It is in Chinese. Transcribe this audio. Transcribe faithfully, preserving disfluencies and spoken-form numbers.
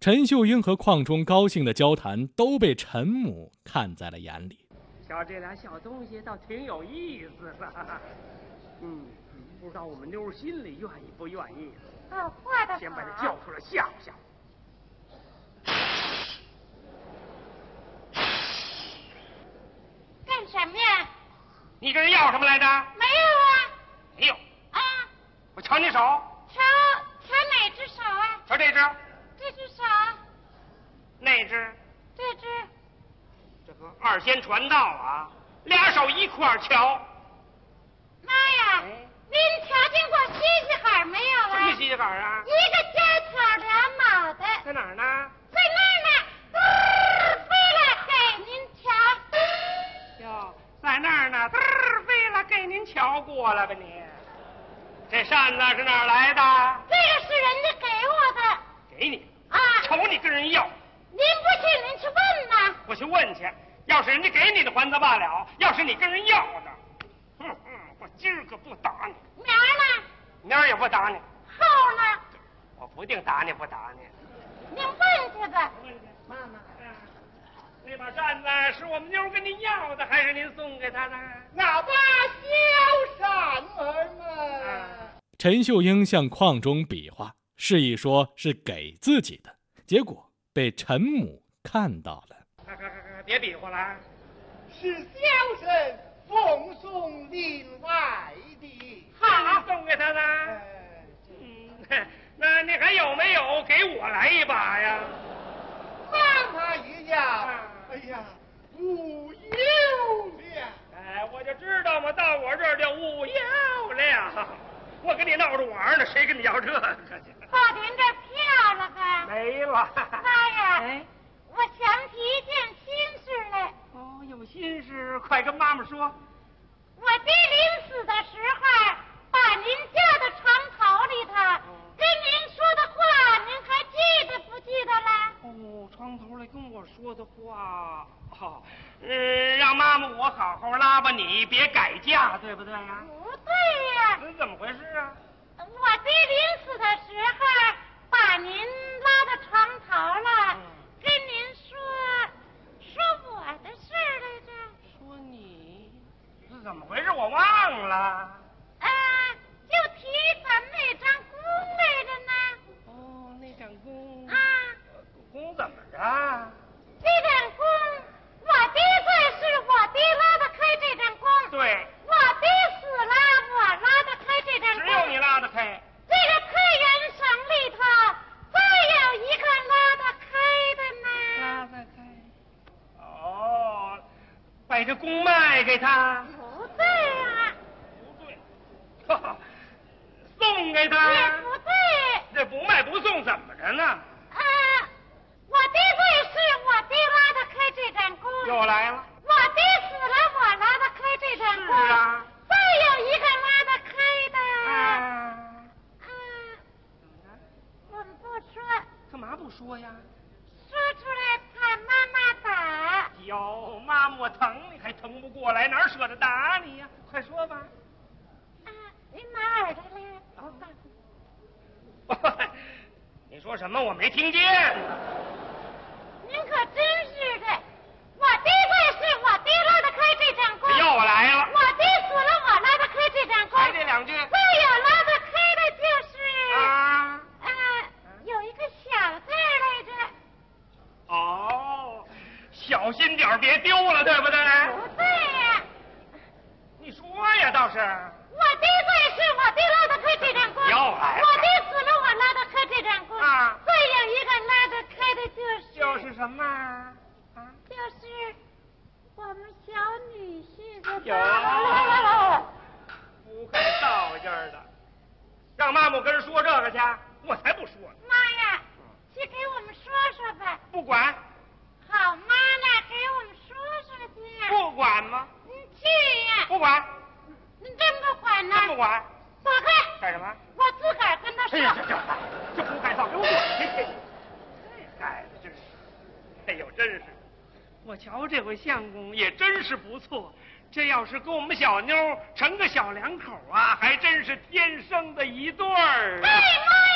陈秀英和邝忠高兴的交谈都被陈母看在了眼里。 瞧这俩小东西倒挺有意思的。嗯，不知道我们妞儿心里愿意不愿意。 哦，画的好。 先把他叫出来吓唬吓唬。 干什么呀？ 你跟人要什么来着？ 没有啊。 没有。 啊。 我瞧你手。 瞧瞧哪只手啊？ 瞧这只。 这只手。 那只。 这只。 这个二仙传道啊，俩手一块瞧。 妈呀！哎、您瞧见过西西海没有啊？ 什么西西海啊？ 一个尖挑两脑的。 在哪儿呢？ 在那儿呢。嘚飞了，给您瞧。 哟，在那儿呢，嘚飞了，给您瞧过了吧你？这扇子是哪儿来的？ 这个是人家给我的。 给你啊？ 瞅你跟人要。 您不信，您去问呐。 我去问去，要是人家给你的还则罢了，要是你跟人要的，哼哼，我今儿可不打你。 明儿呢？ 明儿也不打你。 后呢？ 我不定打你不打你。 您问去吧。 问去，妈妈。那把扇子是我们妞跟您要的，还是您送给她的？ 那把小扇儿嘛。 陈秀英向邝忠比划，示意说是给自己的，结果被陈母看到了。 快快快快，别比划了！ 是小生奉送另外的。 好，送给他的。 哎、 嗯，那你还有没有给我来一把呀？ 妈妈一样。哎呀，无有了。 哎，我就知道嘛，到我这儿就无有了。我跟你闹着玩呢，谁跟你要这个去？ 把您这票了吧？ 没了。 妈呀！ 哎， 我想起一件心事来。 哦，有心事，快跟妈妈说。 我爹临死的时候，把您叫到床头里头，跟您说的话，您还记得不记得了？ 哦，床头里跟我说的话，好、哦，嗯，让妈妈我好好拉吧你，别改嫁，对不对呀？ 不对呀。 这怎么回事啊？ 我爹临死的时候，把您拉到床头了，嗯、跟您说说我的事来着。 说你？这怎么回事？我忘了。 啊，就提咱们那张弓来着呢。 哦，那张弓。 啊。 弓怎么着？ 这张弓，我爹在世，我爹拉得开这张弓。 对。 我爹死了，我拉得开这张弓。 只有你拉得开。 这个太原省里头，再有一个拉得开的呢。 拉得开。哦，把这弓卖给他。 不对啊。 不对。哈哈，送给他。 也不对。 这不卖不送怎么着呢？ 啊，我爹在世，我爹拉得开这张弓。 又来了。 我爹死了，我拉得开这张弓。 是啊。 再有一个拉得开的。 啊。 啊。怎么着？我们不说。 干嘛不说呀？ 说出来怕妈妈打。 哟，妈妈我疼你还疼不过来，哪舍得打你呀？快说吧。 啊，您哪耳朵来？ 哦。你说什么？我没听见。 您可真是的，我爹在世，我爹拉得开这张弓。 又来了。 我爹死了，我拉得开这张弓。 还这两句。 再有拉得开的就是。 啊。 啊，有一个小字来着。 哦，小心点别丢了，对不对？ 不对呀。 你说呀，倒是。 我爹在世，我爹拉得开这张弓。 又来了。 我爹死了，我拉得开这张弓。 啊。 再有一个拉得开的就是。 就是什么？啊。 就是我们小女婿的。 有。不会道劲儿的，让妈妈跟人说这个去，我才不说呢。 妈呀，去给我们说说吧。 不管。 好妈呢，给我们说说去。 不管吗？ 你去呀。 不管。 你真不管呢？ 真不管。 走开。 干什么？ 我自个儿跟他说。 哎呀，这这这不该造，给我滚去！这孩子真是，哎呦，真是，我瞧这回相公也真是不错。这要是跟我们小妞成个小两口啊，还真是天生的一对儿。 哎妈呀！